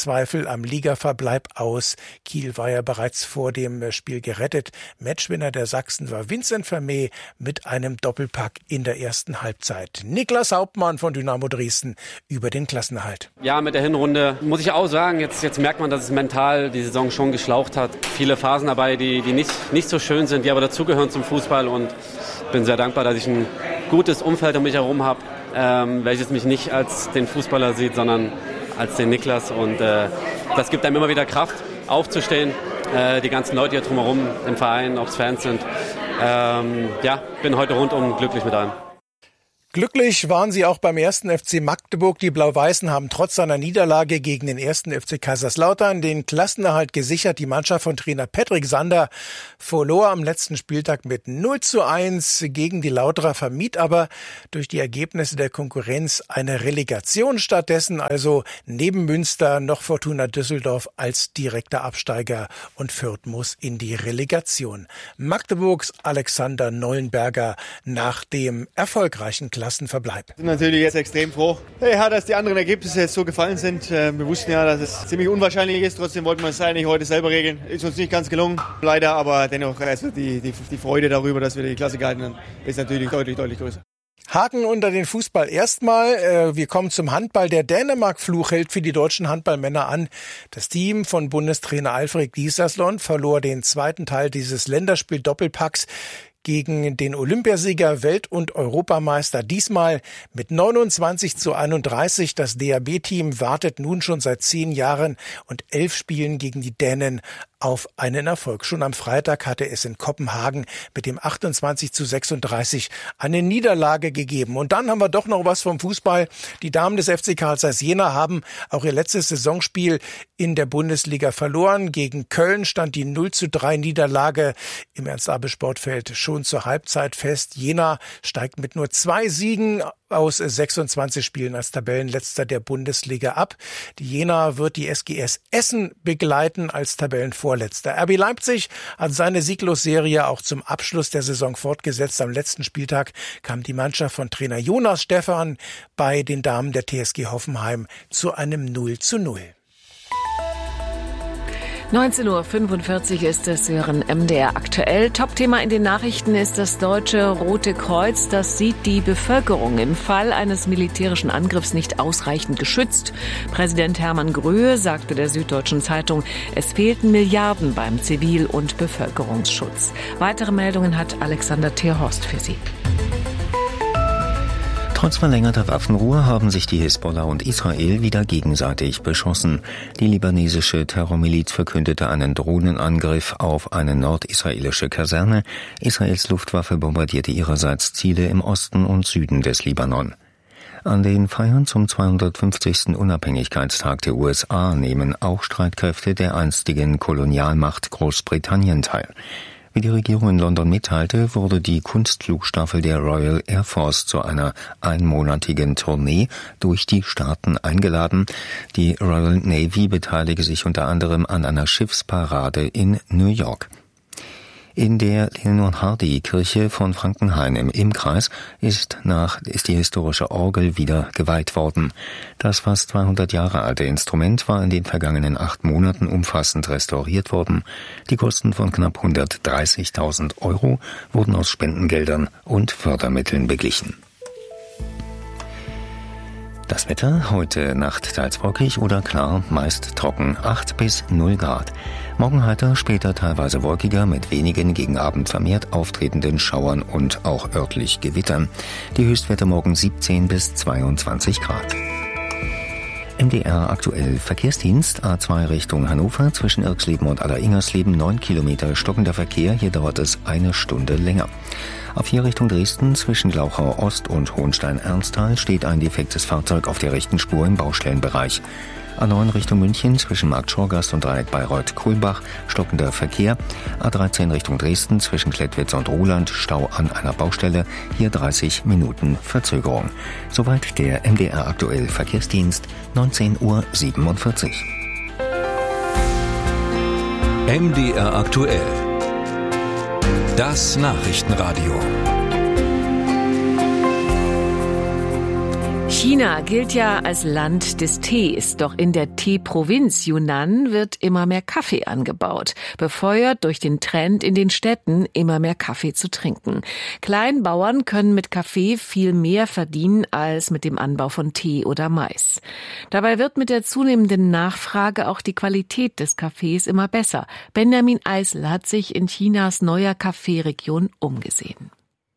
Zweifel am Ligaverbleib aus. Kiel war ja bereits vor dem Spiel gerettet. Matchwinner der Sachsen war Vincent Vermey mit einem Doppelpack in der ersten Halbzeit. Niklas Hauptmann von Dynamo Dresden über den Klassenerhalt. Ja, mit der Hinrunde muss ich auch sagen, jetzt, jetzt merkt man, dass es mental die Saison schon geschlaucht hat. Viele Phasen dabei, die, die nicht, nicht so schön sind, die aber dazugehören zum Fußball, und bin sehr dankbar, dass ich ein gutes Umfeld um mich herum habe, ähm, welches mich nicht als den Fußballer sieht, sondern als den Niklas, und äh, das gibt einem immer wieder Kraft, aufzustehen. Äh, die ganzen Leute hier drumherum im Verein, ob es Fans sind. Ähm, ja, bin heute rundum glücklich mit allem. Glücklich waren sie auch beim ersten F C Magdeburg. Die Blau-Weißen haben trotz seiner Niederlage gegen den ersten F C Kaiserslautern den Klassenerhalt gesichert. Die Mannschaft von Trainer Patrick Sander verlor am letzten Spieltag mit null zu eins gegen die Lauterer, vermied aber durch die Ergebnisse der Konkurrenz eine Relegation. Stattdessen also neben Münster noch Fortuna Düsseldorf als direkter Absteiger, und Fürth muss in die Relegation. Magdeburgs Alexander Neuenberger nach dem erfolgreichen Klassenverbleib. Wir sind natürlich jetzt extrem froh, ja, dass die anderen Ergebnisse jetzt so gefallen sind. Wir wussten ja, dass es ziemlich unwahrscheinlich ist. Trotzdem wollten wir es eigentlich heute selber regeln. Ist uns nicht ganz gelungen, leider. Aber dennoch, also die, die, die Freude darüber, dass wir die Klasse gehalten haben, ist natürlich deutlich, deutlich größer. Haken unter den Fußball erstmal. Wir kommen zum Handball. Der Dänemark-Fluch hält für die deutschen Handballmänner an. Das Team von Bundestrainer Alfred Gislason verlor den zweiten Teil dieses Länderspiel-Doppelpacks gegen den Olympiasieger, Welt- und Europameister, diesmal mit neunundzwanzig zu einunddreißig. Das D A B-Team wartet nun schon seit zehn Jahren und elf Spielen gegen die Dänen auf einen Erfolg. Schon am Freitag hatte es in Kopenhagen mit dem achtundzwanzig zu sechsunddreißig eine Niederlage gegeben. Und dann haben wir doch noch was vom Fußball. Die Damen des F C Carl Zeiss Jena haben auch ihr letztes Saisonspiel in der Bundesliga verloren. Gegen Köln stand die null zu drei Niederlage im Ernst-Abbe-Sportfeld schon zur Halbzeit fest. Jena steigt mit nur zwei Siegen aus sechsundzwanzig Spielen als Tabellenletzter der Bundesliga ab. Die Jena wird die S G S Essen begleiten als Tabellenvorletzter. R B Leipzig hat seine Sieglosserie auch zum Abschluss der Saison fortgesetzt. Am letzten Spieltag kam die Mannschaft von Trainer Jonas Stephan bei den Damen der T S G Hoffenheim zu einem null zu null. neunzehn Uhr fünfundvierzig ist es, Sie hören M D R aktuell. Topthema in den Nachrichten ist das Deutsche Rote Kreuz. Das sieht die Bevölkerung im Fall eines militärischen Angriffs nicht ausreichend geschützt. Präsident Hermann Gröhe sagte der Süddeutschen Zeitung, es fehlten Milliarden beim Zivil- und Bevölkerungsschutz. Weitere Meldungen hat Alexander Theorhorst für Sie. Trotz verlängerter Waffenruhe haben sich die Hisbollah und Israel wieder gegenseitig beschossen. Die libanesische Terrormiliz verkündete einen Drohnenangriff auf eine nordisraelische Kaserne. Israels Luftwaffe bombardierte ihrerseits Ziele im Osten und Süden des Libanon. An den Feiern zum zweihundertfünfzigsten Unabhängigkeitstag der U S A nehmen auch Streitkräfte der einstigen Kolonialmacht Großbritannien teil. Wie die Regierung in London mitteilte, wurde die Kunstflugstaffel der Royal Air Force zu einer einmonatigen Tournee durch die Staaten eingeladen. Die Royal Navy beteilige sich unter anderem an einer Schiffsparade in New York. In der Leonhard-Hardy-Kirche von Frankenhain im Ilmkreis ist nach ist die historische Orgel wieder geweiht worden. Das fast zweihundert Jahre alte Instrument war in den vergangenen acht Monaten umfassend restauriert worden. Die Kosten von knapp hundertdreißigtausend Euro wurden aus Spendengeldern und Fördermitteln beglichen. Das Wetter, heute Nacht teils wolkig oder klar, meist trocken, acht bis null Grad. Morgen heiter, später teilweise wolkiger, mit wenigen gegen Abend vermehrt auftretenden Schauern und auch örtlich Gewittern. Die Höchstwerte morgen siebzehn bis zweiundzwanzig Grad. M D R aktuell Verkehrsdienst A zwei Richtung Hannover zwischen Irxleben und Aller-Ingersleben neun Kilometer stockender Verkehr, hier dauert es eine Stunde länger. A vier Richtung Dresden zwischen Glauchau Ost und Hohenstein-Ernsthal steht ein defektes Fahrzeug auf der rechten Spur im Baustellenbereich. A neun Richtung München zwischen Markt Schorgast und Dreieck Bayreuth-Kulmbach stockender Verkehr. A dreizehn Richtung Dresden zwischen Klettwitz und Ruhland Stau an einer Baustelle, hier dreißig Minuten Verzögerung. Soweit der M D R aktuell Verkehrsdienst, neunzehn Uhr siebenundvierzig. M D R aktuell. Das Nachrichtenradio. China gilt ja als Land des Tees, doch in der Teeprovinz Yunnan wird immer mehr Kaffee angebaut, befeuert durch den Trend in den Städten, immer mehr Kaffee zu trinken. Kleinbauern können mit Kaffee viel mehr verdienen als mit dem Anbau von Tee oder Mais. Dabei wird mit der zunehmenden Nachfrage auch die Qualität des Kaffees immer besser. Benjamin Eisel hat sich in Chinas neuer Kaffeeregion umgesehen.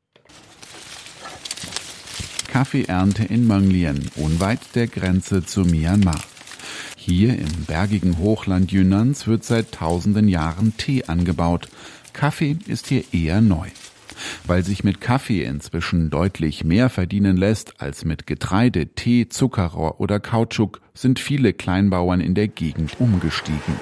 Kaffeeernte in Menglian, unweit der Grenze zu Myanmar. Hier im bergigen Hochland Yunnans wird seit tausenden Jahren Tee angebaut. Kaffee ist hier eher neu. Weil sich mit Kaffee inzwischen deutlich mehr verdienen lässt als mit Getreide, Tee, Zuckerrohr oder Kautschuk, sind viele Kleinbauern in der Gegend umgestiegen.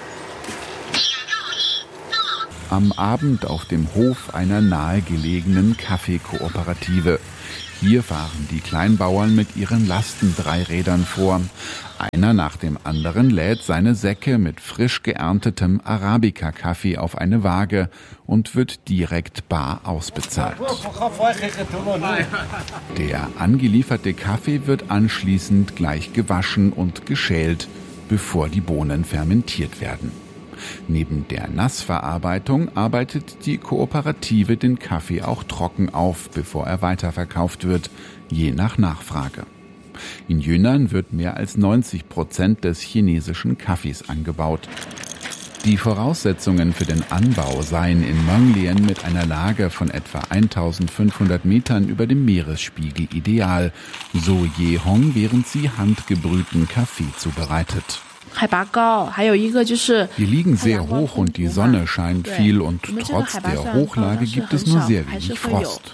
Am Abend auf dem Hof einer nahegelegenen Kaffeekooperative. Hier fahren die Kleinbauern mit ihren Lastendreirädern vor. Einer nach dem anderen lädt seine Säcke mit frisch geerntetem Arabica-Kaffee auf eine Waage und wird direkt bar ausbezahlt. Der angelieferte Kaffee wird anschließend gleich gewaschen und geschält, bevor die Bohnen fermentiert werden. Neben der Nassverarbeitung arbeitet die Kooperative den Kaffee auch trocken auf, bevor er weiterverkauft wird, je nach Nachfrage. In Yunnan wird mehr als neunzig Prozent des chinesischen Kaffees angebaut. Die Voraussetzungen für den Anbau seien in Menglian mit einer Lage von etwa eintausendfünfhundert Metern über dem Meeresspiegel ideal, so Ye Hong, während sie handgebrühten Kaffee zubereitet. Wir liegen sehr hoch und die Sonne scheint viel und trotz der Hochlage gibt es nur sehr wenig Frost.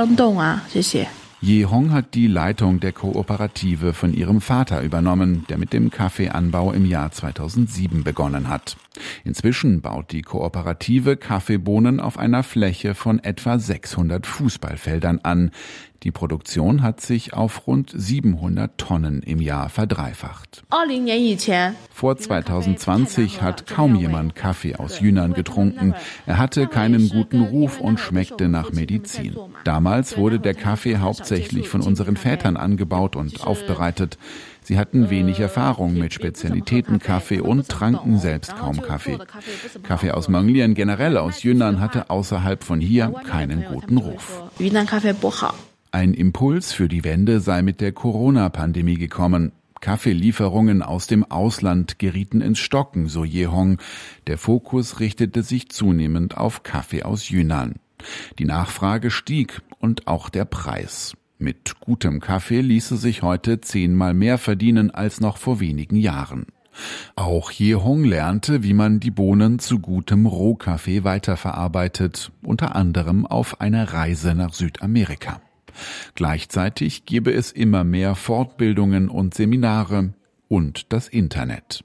Ye Hong hat die Leitung der Kooperative von ihrem Vater übernommen, der mit dem Kaffeeanbau im Jahr zweitausendsieben begonnen hat. Inzwischen baut die Kooperative Kaffeebohnen auf einer Fläche von etwa sechshundert Fußballfeldern an. Die Produktion hat sich auf rund siebenhundert Tonnen im Jahr verdreifacht. Vor zweitausendzwanzig hat kaum jemand Kaffee aus Yunnan getrunken. Er hatte keinen guten Ruf und schmeckte nach Medizin. Damals wurde der Kaffee hauptsächlich von unseren Vätern angebaut und aufbereitet. Sie hatten wenig Erfahrung mit Spezialitätenkaffee und tranken selbst kaum Kaffee. Kaffee aus Menglian, generell aus Yunnan, hatte außerhalb von hier keinen guten Ruf. Ein Impuls für die Wende sei mit der Corona-Pandemie gekommen. Kaffeelieferungen aus dem Ausland gerieten ins Stocken, so Ye Hong. Der Fokus richtete sich zunehmend auf Kaffee aus Yunnan. Die Nachfrage stieg und auch der Preis. Mit gutem Kaffee ließe sich heute zehnmal mehr verdienen als noch vor wenigen Jahren. Auch Ye Hong lernte, wie man die Bohnen zu gutem Rohkaffee weiterverarbeitet, unter anderem auf einer Reise nach Südamerika. Gleichzeitig gebe es immer mehr Fortbildungen und Seminare und das Internet.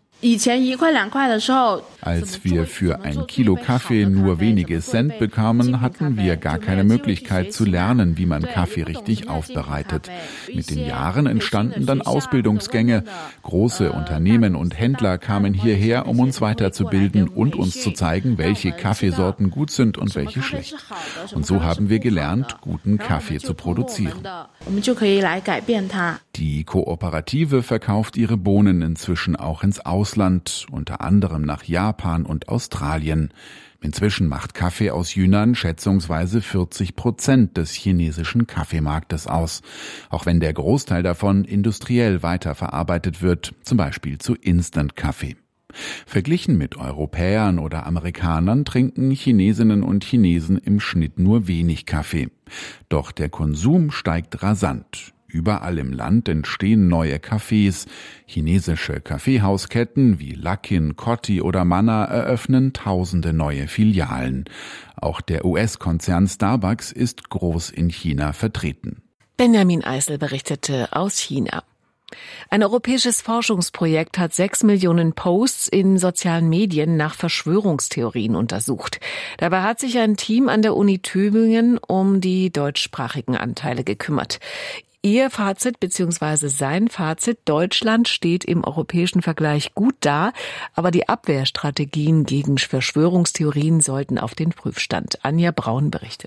Als wir für ein Kilo Kaffee nur wenige Cent bekamen, hatten wir gar keine Möglichkeit zu lernen, wie man Kaffee richtig aufbereitet. Mit den Jahren entstanden dann Ausbildungsgänge. Große Unternehmen und Händler kamen hierher, um uns weiterzubilden und uns zu zeigen, welche Kaffeesorten gut sind und welche schlecht. Und so haben wir gelernt, guten Kaffee zu produzieren. Die Kooperative verkauft ihre Bohnen inzwischen auch ins Ausland, unter anderem nach Japan und Australien. Inzwischen macht Kaffee aus Yunnan schätzungsweise vierzig Prozent des chinesischen Kaffeemarktes aus, auch wenn der Großteil davon industriell weiterverarbeitet wird, zum Beispiel zu Instant-Kaffee. Verglichen mit Europäern oder Amerikanern trinken Chinesinnen und Chinesen im Schnitt nur wenig Kaffee. Doch der Konsum steigt rasant. Überall im Land entstehen neue Cafés. Chinesische Kaffeehausketten wie Luckin, Cotti oder Manna eröffnen tausende neue Filialen. Auch der U S-Konzern Starbucks ist groß in China vertreten. Benjamin Eisel berichtete aus China. Ein europäisches Forschungsprojekt hat sechs Millionen Posts in sozialen Medien nach Verschwörungstheorien untersucht. Dabei hat sich ein Team an der Uni Tübingen um die deutschsprachigen Anteile gekümmert. Ihr Fazit bzw. sein Fazit: Deutschland steht im europäischen Vergleich gut da, aber die Abwehrstrategien gegen Verschwörungstheorien sollten auf den Prüfstand. Anja Braun berichtet.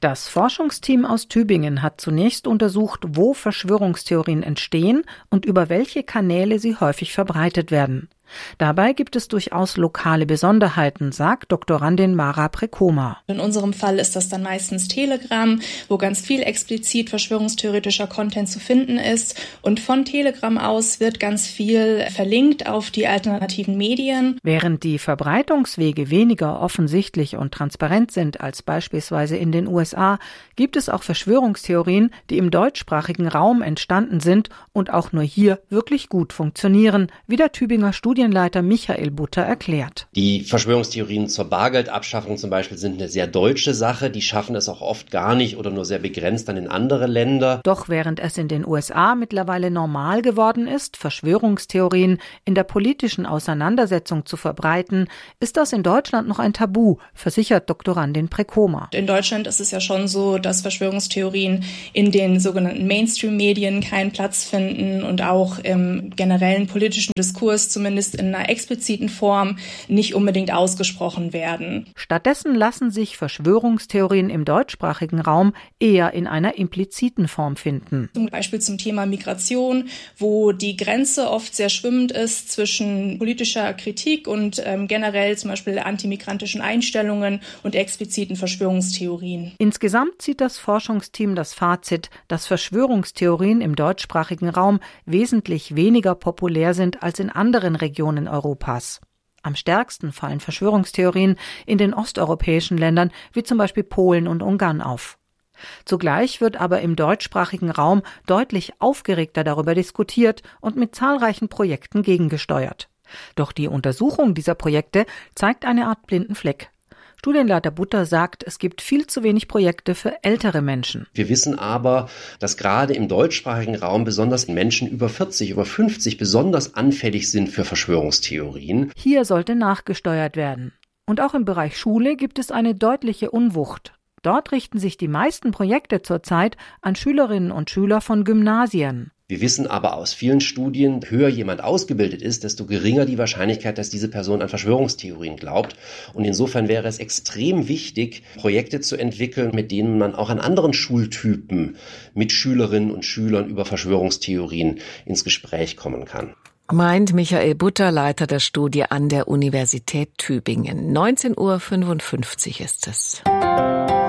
Das Forschungsteam aus Tübingen hat zunächst untersucht, wo Verschwörungstheorien entstehen und über welche Kanäle sie häufig verbreitet werden. Dabei gibt es durchaus lokale Besonderheiten, sagt Doktorandin Mara Prekoma. In unserem Fall ist das dann meistens Telegram, wo ganz viel explizit verschwörungstheoretischer Content zu finden ist. Und von Telegram aus wird ganz viel verlinkt auf die alternativen Medien. Während die Verbreitungswege weniger offensichtlich und transparent sind als beispielsweise in den U S A, gibt es auch Verschwörungstheorien, die im deutschsprachigen Raum entstanden sind und auch nur hier wirklich gut funktionieren, wie der Tübinger Studienleiter Michael Butter erklärt. Die Verschwörungstheorien zur Bargeldabschaffung zum Beispiel sind eine sehr deutsche Sache. Die schaffen es auch oft gar nicht oder nur sehr begrenzt dann in andere Länder. Doch während es in den U S A mittlerweile normal geworden ist, Verschwörungstheorien in der politischen Auseinandersetzung zu verbreiten, ist das in Deutschland noch ein Tabu, versichert Doktorandin Prekoma. In Deutschland ist es ja schon so, dass Verschwörungstheorien in den sogenannten Mainstream-Medien keinen Platz finden und auch im generellen politischen Diskurs zumindest in einer expliziten Form nicht unbedingt ausgesprochen werden. Stattdessen lassen sich Verschwörungstheorien im deutschsprachigen Raum eher in einer impliziten Form finden. Zum Beispiel zum Thema Migration, wo die Grenze oft sehr schwimmend ist zwischen politischer Kritik und ähm, generell zum Beispiel antimigrantischen Einstellungen und expliziten Verschwörungstheorien. Insgesamt zieht das Forschungsteam das Fazit, dass Verschwörungstheorien im deutschsprachigen Raum wesentlich weniger populär sind als in anderen Regionen Europas. Am stärksten fallen Verschwörungstheorien in den osteuropäischen Ländern wie zum Beispiel Polen und Ungarn auf. Zugleich wird aber im deutschsprachigen Raum deutlich aufgeregter darüber diskutiert und mit zahlreichen Projekten gegengesteuert. Doch die Untersuchung dieser Projekte zeigt eine Art blinden Fleck. Studienleiter Butter sagt, es gibt viel zu wenig Projekte für ältere Menschen. Wir wissen aber, dass gerade im deutschsprachigen Raum besonders Menschen über vierzig, über fünfzig besonders anfällig sind für Verschwörungstheorien. Hier sollte nachgesteuert werden. Und auch im Bereich Schule gibt es eine deutliche Unwucht. Dort richten sich die meisten Projekte zurzeit an Schülerinnen und Schüler von Gymnasien. Wir wissen aber aus vielen Studien, höher jemand ausgebildet ist, desto geringer die Wahrscheinlichkeit, dass diese Person an Verschwörungstheorien glaubt. Und insofern wäre es extrem wichtig, Projekte zu entwickeln, mit denen man auch an anderen Schultypen mit Schülerinnen und Schülern über Verschwörungstheorien ins Gespräch kommen kann. Meint Michael Butter, Leiter der Studie an der Universität Tübingen. neunzehn Uhr fünfundfünfzig ist es.